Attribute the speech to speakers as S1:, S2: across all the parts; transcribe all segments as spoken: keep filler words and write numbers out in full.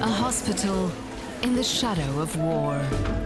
S1: A hospital in the shadow of war.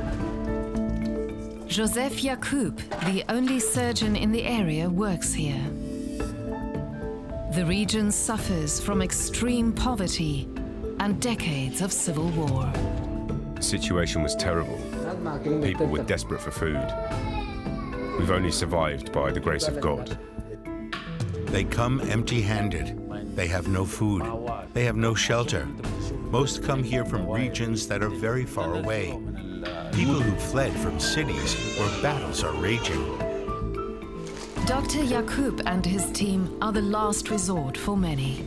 S1: Joseph Yacoub, the only surgeon in the area, works here. The region suffers from extreme poverty and decades of civil war.
S2: The situation was terrible. People were desperate for food. We've only survived by the grace of God.
S3: They come empty-handed. They have no food. They have no shelter. Most come here from regions that are very far away. People who fled from cities where battles are raging.
S1: Doctor Yacoub and his team are the last resort for many.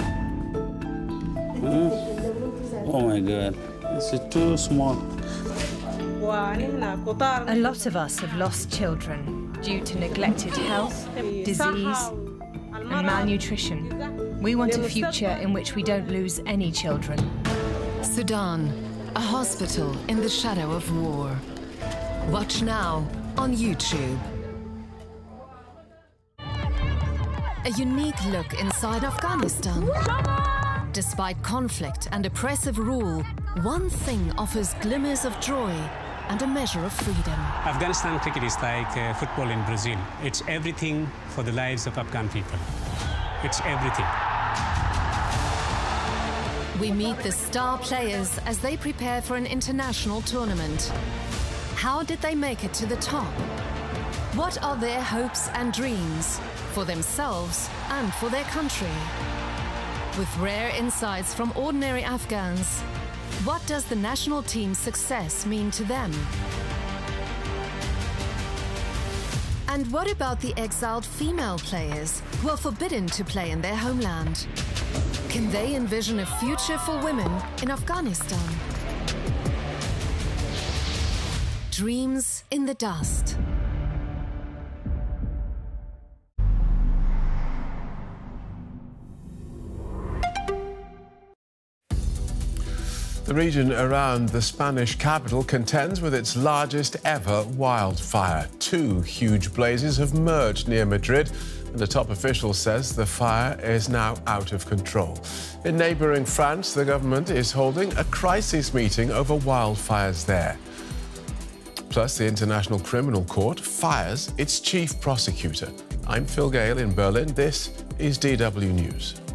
S4: Mm. Oh my God, this is too small.
S5: A lot of us have lost children due to neglected health, disease, and malnutrition. We want a future in which we don't lose any children.
S1: Sudan, a hospital in the shadow of war. Watch now on YouTube. A unique look inside Afghanistan. Despite conflict and oppressive rule, one thing offers glimmers of joy and a measure of freedom.
S6: Afghanistan cricket is like uh, football in Brazil. It's everything for the lives of Afghan people. It's everything.
S1: We meet the star players as they prepare for an international tournament. How did they make it to the top? What are their hopes and dreams for themselves and for their country? With rare insights from ordinary Afghans, what does the national team's success mean to them? And what about the exiled female players who are forbidden to play in their homeland? Can they envision a future for women in Afghanistan? Dreams in the dust.
S7: The region around the Spanish capital contends with its largest ever wildfire. Two huge blazes have merged near Madrid, and the top official says the fire is now out of control. In neighbouring France, the government is holding a crisis meeting over wildfires there. Plus, the International Criminal Court fires its chief prosecutor. I'm Phil Gale in Berlin. This is D W News.